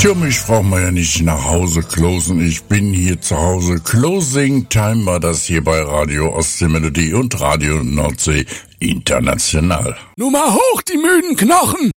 Tja, mich braucht man ja nicht nach Hause closen. Ich bin hier zu Hause. Closing Time war das hier bei Radio Ostseemelodie und Radio Nordsee International. Nummer hoch, die müden Knochen!